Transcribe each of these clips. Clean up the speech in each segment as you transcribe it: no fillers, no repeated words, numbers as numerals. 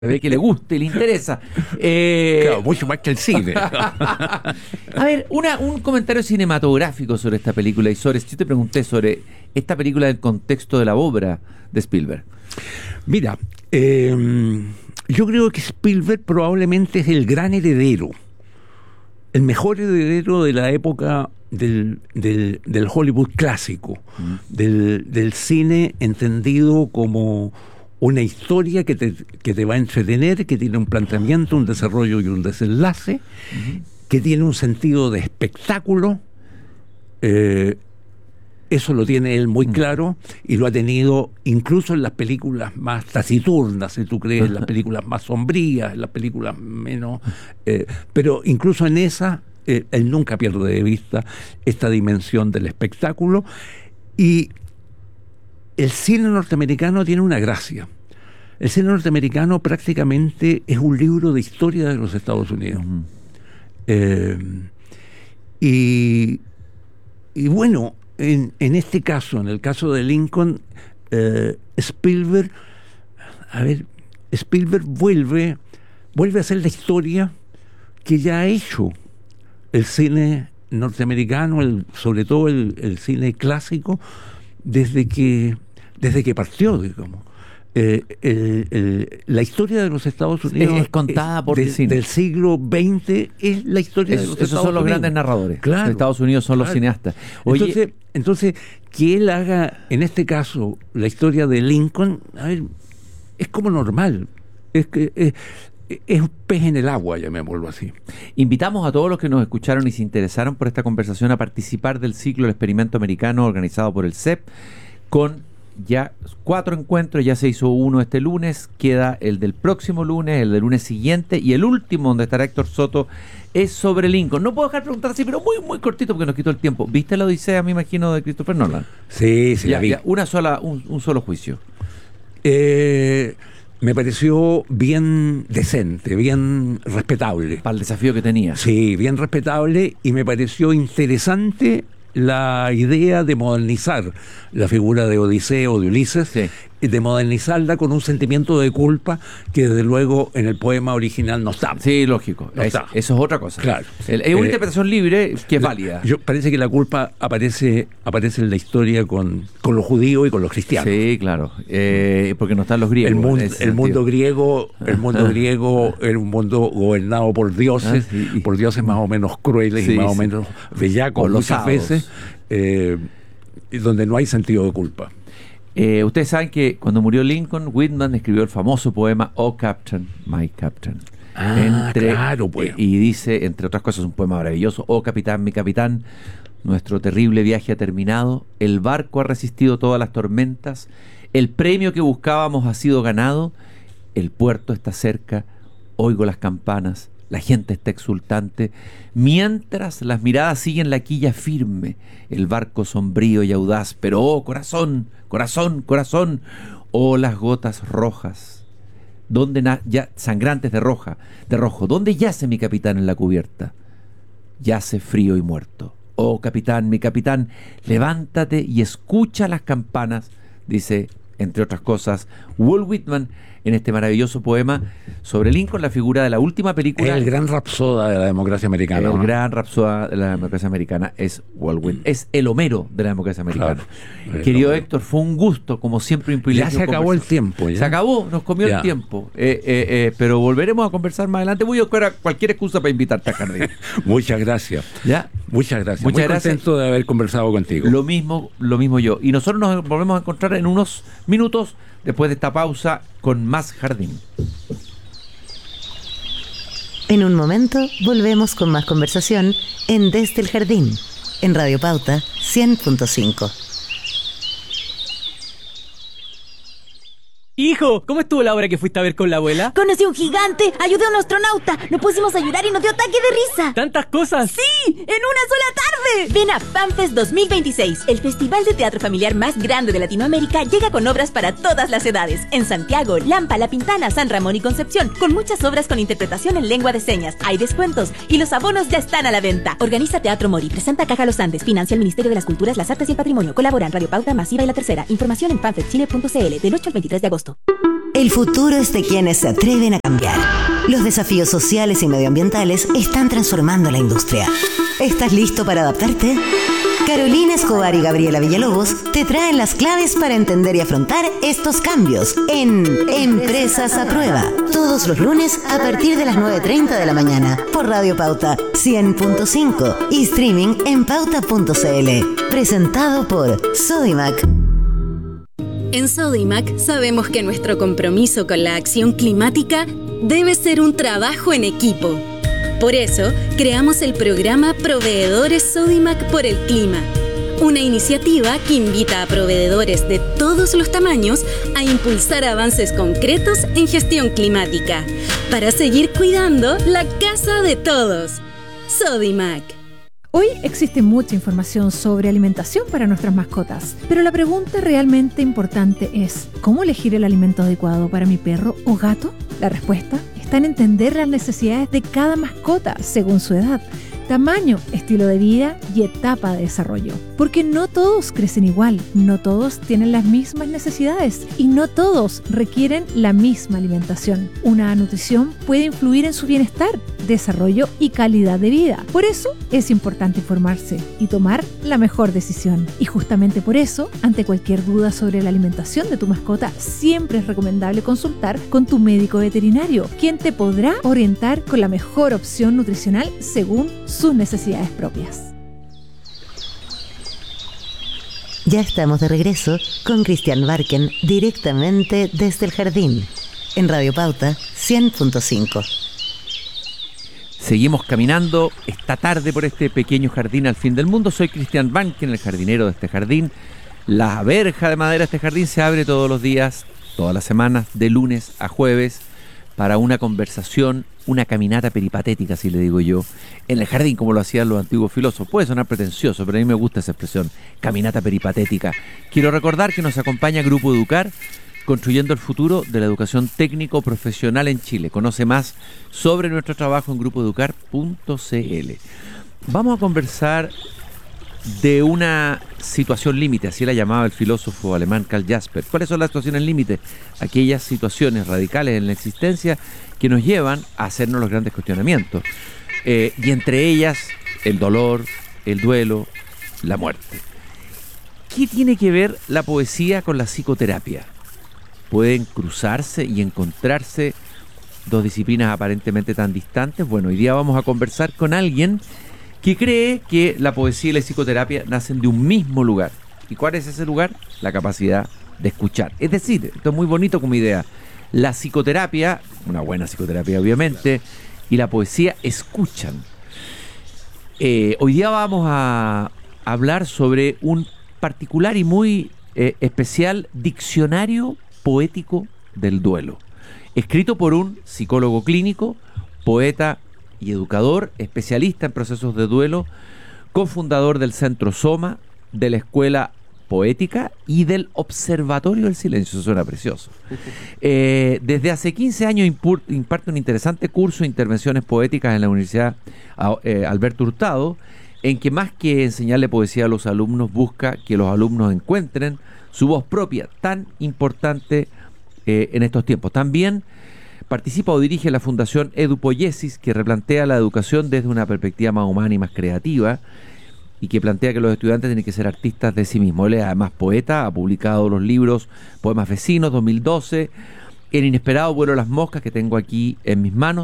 ve que le guste, le interesa. Claro, mucho más que el cine. A ver, un comentario cinematográfico sobre esta película y sobre, si yo te pregunté sobre esta película del contexto de la obra de Spielberg. Mira, yo creo que Spielberg probablemente es el gran heredero, el mejor heredero de la época del Hollywood clásico, del cine entendido como una historia que te va a entretener, que tiene un planteamiento, un desarrollo y un desenlace, que tiene un sentido de espectáculo. Eso lo tiene él muy claro y lo ha tenido incluso en las películas más taciturnas, si tú crees, en las películas más sombrías, en las películas menos... pero incluso en esa, él nunca pierde de vista esta dimensión del espectáculo. Y el cine norteamericano tiene una gracia. El cine norteamericano prácticamente es un libro de historia de los Estados Unidos. Y bueno, en este caso, en el caso de Lincoln, Spielberg vuelve a hacer la historia que ya ha hecho el cine norteamericano, sobre todo el cine clásico, desde que partió, digamos. La historia de los Estados Unidos es contada por el cine del siglo XX, es la historia de los Estados Unidos. Esos son los grandes narradores. Claro, de Estados Unidos son los cineastas. Oye, entonces, que él haga, en este caso, la historia de Lincoln, a ver, es como normal. Es un pez en el agua, llamémoslo así. Invitamos a todos los que nos escucharon y se interesaron por esta conversación a participar del ciclo El Experimento Americano organizado por el CEP, con ya 4 encuentros. Ya se hizo uno este lunes, queda el del próximo lunes, el del lunes siguiente, y el último, donde estará Héctor Soto, es sobre Lincoln. No puedo dejar de preguntar así, pero muy muy cortito porque nos quitó el tiempo. ¿Viste la Odisea, me imagino, de Christopher Nolan? Sí, la vi. Un solo juicio. Me pareció bien decente, bien respetable. Para el desafío que tenía. Sí, bien respetable, y me pareció interesante la idea de modernizar la figura de Odiseo, de Ulises, sí, de modernizarla con un sentimiento de culpa que desde luego en el poema original no está. Sí, lógico. No Eso es otra cosa. Claro. Es una interpretación libre que es válida. Parece que la culpa aparece en la historia con los judíos y con los cristianos. Sí, claro. Porque no están los griegos. El mundo griego era un mundo gobernado por dioses, por dioses más o menos crueles y más o menos bellacos muchas veces, donde no hay sentido de culpa. Ustedes saben que cuando murió Lincoln, Whitman escribió el famoso poema Oh Captain, My Captain. Claro, pues. Y dice, entre otras cosas, un poema maravilloso: Oh capitán, mi capitán, nuestro terrible viaje ha terminado, el barco ha resistido todas las tormentas, el premio que buscábamos ha sido ganado, el puerto está cerca, oigo las campanas, la gente está exultante, mientras las miradas siguen la quilla firme, el barco sombrío y audaz, pero oh corazón, corazón, corazón, oh las gotas rojas, ya sangrantes de rojo, ¿dónde yace mi capitán en la cubierta? Yace frío y muerto. Oh capitán, mi capitán, levántate y escucha las campanas, dice, entre otras cosas, Walt Whitman en este maravilloso poema sobre Lincoln, la figura de la última película. El gran rapsoda de la democracia americana. Gran rapsoda de la democracia americana es Walt Whitman. Es el Homero de la democracia americana. Claro. Querido Héctor, fue un gusto, como siempre, un privilegio. Ya se acabó el tiempo. Se acabó, nos comió el tiempo. Pero volveremos a conversar más adelante. Voy a buscar cualquier excusa para invitarte a Jardín. Muchas gracias. ¿Ya? Muchas gracias. Muy contento de haber conversado contigo. Lo mismo yo. Y nosotros nos volvemos a encontrar en unos minutos después de esta pausa con más Jardín. En un momento volvemos con más conversación en Desde el Jardín, en Radio Pauta 100.5. Hijo, ¿cómo estuvo la obra que fuiste a ver con la abuela? Conocí a un gigante, ayudé a un astronauta, nos pusimos a llorar y nos dio ataque de risa. ¿Tantas cosas? ¡Sí! ¡En una sola tarde! Ven a FanFest 2026, el festival de teatro familiar más grande de Latinoamérica. Llega con obras para todas las edades. En Santiago, Lampa, La Pintana, San Ramón y Concepción, con muchas obras con interpretación en lengua de señas. Hay descuentos y los abonos ya están a la venta. Organiza Teatro Mori, presenta Caja Los Andes, financia el Ministerio de las Culturas, las Artes y el Patrimonio. Colaboran Radio Pauta, Masiva y La Tercera. Información en fanfestchile.cl del 8 al 23 de agosto. El futuro es de quienes se atreven a cambiar. Los desafíos sociales y medioambientales están transformando la industria. ¿Estás listo para adaptarte? Carolina Escobar y Gabriela Villalobos te traen las claves para entender y afrontar estos cambios en Empresas a Prueba. Todos los lunes a partir de las 9:30 de la mañana por Radio Pauta 100.5 y streaming en pauta.cl. Presentado por Sodimac. En Sodimac sabemos que nuestro compromiso con la acción climática debe ser un trabajo en equipo. Por eso, creamos el programa Proveedores Sodimac por el Clima, una iniciativa que invita a proveedores de todos los tamaños a impulsar avances concretos en gestión climática, para seguir cuidando la casa de todos. Sodimac. Hoy existe mucha información sobre alimentación para nuestras mascotas, pero la pregunta realmente importante es, ¿cómo elegir el alimento adecuado para mi perro o gato? La respuesta está en entender las necesidades de cada mascota según su edad, tamaño, estilo de vida y etapa de desarrollo. Porque no todos crecen igual, no todos tienen las mismas necesidades y no todos requieren la misma alimentación. Una nutrición puede influir en su bienestar, desarrollo y calidad de vida. Por eso es importante informarse y tomar la mejor decisión. Y justamente por eso, ante cualquier duda sobre la alimentación de tu mascota, siempre es recomendable consultar con tu médico veterinario, quien te podrá orientar con la mejor opción nutricional según sus necesidades propias. Ya estamos de regreso con Cristian Barken directamente desde el jardín en Radio Pauta 100.5. Seguimos caminando esta tarde por este pequeño jardín al fin del mundo. Soy Cristian Barken, el jardinero de este jardín. La verja de madera de este jardín se abre todos los días, todas las semanas, de lunes a jueves, para una conversación, una caminata peripatética, así le digo yo, en el jardín, como lo hacían los antiguos filósofos. Puede sonar pretencioso, pero a mí me gusta esa expresión, caminata peripatética. Quiero recordar que nos acompaña Grupo Educar, construyendo el futuro de la educación técnico-profesional en Chile. Conoce más sobre nuestro trabajo en grupoeducar.cl. Vamos a conversar de una situación límite, así la llamaba el filósofo alemán Karl Jaspers. ¿Cuáles son las situaciones límite? Aquellas situaciones radicales en la existencia que nos llevan a hacernos los grandes cuestionamientos. Y entre ellas, el dolor, el duelo, la muerte. ¿Qué tiene que ver la poesía con la psicoterapia? ¿Pueden cruzarse y encontrarse dos disciplinas aparentemente tan distantes? Bueno, hoy día vamos a conversar con alguien que cree que la poesía y la psicoterapia nacen de un mismo lugar. ¿Y cuál es ese lugar? La capacidad de escuchar. Es decir, esto es muy bonito como idea. La psicoterapia, una buena psicoterapia obviamente, y la poesía escuchan. Hoy día vamos a hablar sobre un particular y muy especial diccionario poético del duelo, escrito por un psicólogo clínico, poeta y educador, especialista en procesos de duelo, cofundador del Centro Soma, de la Escuela Poética y del Observatorio del Silencio. Eso suena precioso. Desde hace 15 años imparte un interesante curso de intervenciones poéticas en la Universidad Alberto Hurtado, en que más que enseñarle poesía a los alumnos, busca que los alumnos encuentren su voz propia, tan importante en estos tiempos. También participa o dirige la Fundación Edupoiesis, que replantea la educación desde una perspectiva más humana y más creativa, y que plantea que los estudiantes tienen que ser artistas de sí mismos. Él es además poeta, ha publicado los libros Poemas Vecinos, 2012, El Inesperado Vuelo de las Moscas, que tengo aquí en mis manos,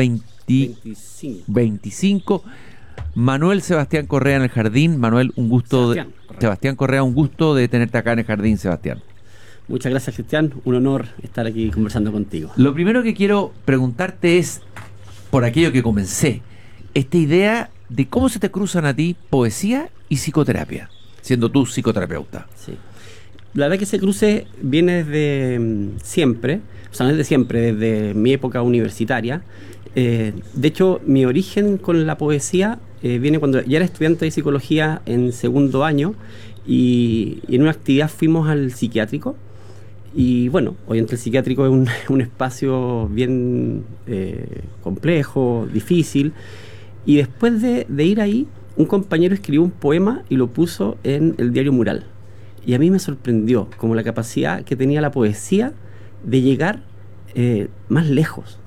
2025. Manuel Sebastián Correa en el jardín. Manuel, un gusto. Sebastián Correa, un gusto de tenerte acá en el jardín, Sebastián. Muchas gracias, Cristian. Un honor estar aquí conversando contigo. Lo primero que quiero preguntarte es, por aquello que comencé, esta idea de cómo se te cruzan a ti poesía y psicoterapia, siendo tú psicoterapeuta. Sí. La verdad que ese cruce viene desde siempre, o sea, no desde siempre, desde mi época universitaria. De hecho, mi origen con la poesía viene cuando ya era estudiante de psicología en segundo año, y en una actividad fuimos al psiquiátrico. Y bueno, obviamente el psiquiátrico es un espacio bien complejo, difícil. Y después de ir ahí, un compañero escribió un poema y lo puso en el diario Mural. Y a mí me sorprendió como la capacidad que tenía la poesía de llegar más lejos.